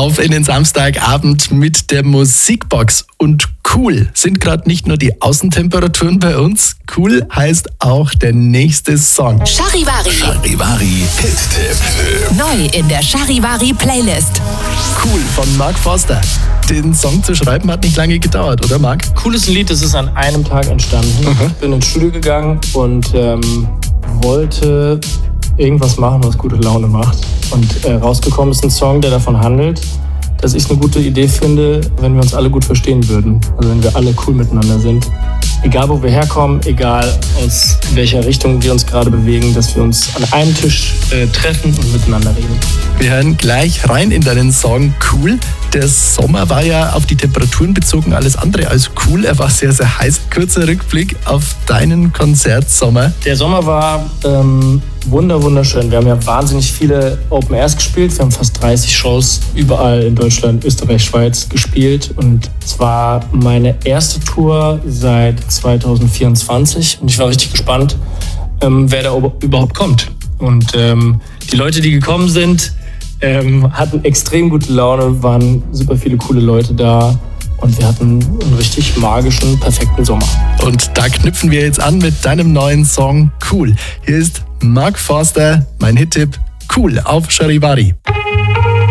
Auf in den Samstagabend mit der Musikbox. Und cool sind gerade nicht nur die Außentemperaturen bei uns, cool heißt auch der nächste Song. Charivari. Charivari Hit-Tipp. Neu in der Charivari Playlist. Cool von Mark Forster. Den Song zu schreiben hat nicht lange gedauert, oder Marc? Cool ist ein Lied, das ist an einem Tag entstanden. Ich bin ins Studio gegangen und wollte irgendwas machen, was gute Laune macht. Und rausgekommen ist ein Song, der davon handelt, dass ich es eine gute Idee finde, wenn wir uns alle gut verstehen würden. Also wenn wir alle cool miteinander sind. Egal wo wir herkommen, egal aus welcher Richtung wir uns gerade bewegen, dass wir uns an einem Tisch treffen und miteinander reden. Wir hören gleich rein in deinen Song Cool. Der Sommer war ja auf die Temperaturen bezogen alles andere als cool. Er war sehr, sehr heiß. Kurzer Rückblick auf deinen Konzertsommer. Der Sommer war wunderschön. Wir haben ja wahnsinnig viele Open Airs gespielt. Wir haben fast 30 Shows überall in Deutschland, Österreich, Schweiz gespielt. Und es war meine erste Tour seit 2024. Und ich war richtig gespannt, wer da überhaupt kommt. Und die Leute, die gekommen sind, hatten extrem gute Laune, waren super viele coole Leute da und wir hatten einen richtig magischen, perfekten Sommer. Und da knüpfen wir jetzt an mit deinem neuen Song Cool. Hier ist Mark Forster, mein Hit-Tipp Cool auf Charivari.